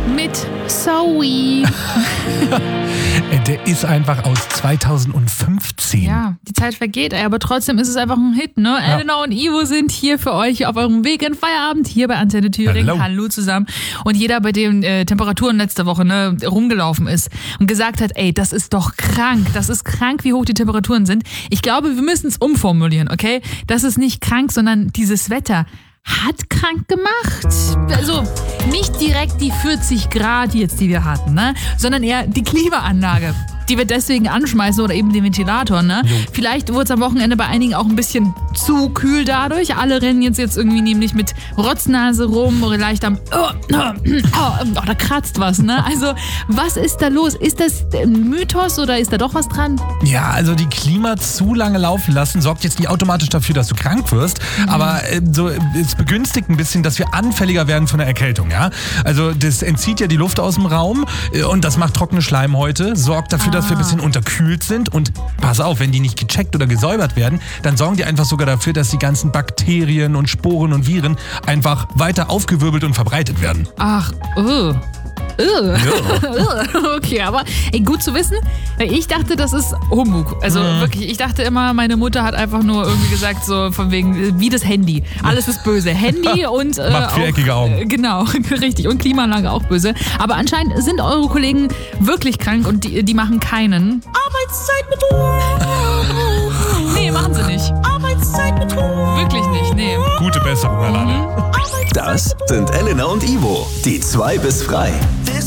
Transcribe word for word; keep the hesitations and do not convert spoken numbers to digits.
mit Zoe. Der ist einfach aus zweitausendfünfzehn. Ja, die Zeit vergeht, ey, aber trotzdem ist es einfach ein Hit, ne? Ja. Elena und Ivo sind hier für euch auf eurem Weg in Feierabend hier bei Antenne Thüringen. Hallo, Hallo zusammen. Und jeder, bei dem äh, Temperaturen letzte Woche ne, rumgelaufen ist und gesagt hat, ey, das ist doch krank, das ist krank, wie hoch die Temperaturen sind. Ich glaube, wir müssen es umformulieren, okay? Das ist nicht krank, sondern dieses Wetter hat krank gemacht. Also nicht direkt die vierzig Grad jetzt, die wir hatten, ne? Sondern eher die Klimaanlage, die wir deswegen anschmeißen oder eben den Ventilator, ne? Jo. Vielleicht wurde es am Wochenende bei einigen auch ein bisschen zu kühl dadurch. Alle rennen jetzt, jetzt irgendwie nämlich mit Rotznase rum oder leicht am oh, oh, oh, da kratzt was, ne? Also, was ist da los? Ist das ein Mythos oder ist da doch was dran? Ja, also die Klima zu lange laufen lassen sorgt jetzt nicht automatisch dafür, dass du krank wirst, mhm. aber äh, so, es begünstigt ein bisschen, dass wir anfälliger werden von der Erkältung, ja? Also das entzieht ja die Luft aus dem Raum äh, und das macht trockene Schleimhäute, sorgt dafür, ah. dass wir ein bisschen unterkühlt sind und pass auf, wenn die nicht gecheckt oder gesäubert werden, dann sorgen die einfach sogar dafür, dass die ganzen Bakterien und Sporen und Viren einfach weiter aufgewirbelt und verbreitet werden. Ach, oh. Ja. Okay, aber ey, gut zu wissen, weil ich dachte, das ist Humbug. Also mhm. wirklich, ich dachte immer, meine Mutter hat einfach nur irgendwie gesagt, so von wegen, wie das Handy. Alles ist böse. Handy und äh, macht viereckige Augen. Äh, genau, richtig. Und Klimaanlage auch böse. Aber anscheinend sind eure Kollegen wirklich krank und die, die machen keinen Arbeitszeitbetrug. Nee, machen sie nicht. Arbeitszeitbetrug. Wirklich nicht, nee. Gute Besserung, Alana. Das sind Elena und Ivo, die zwei bis frei.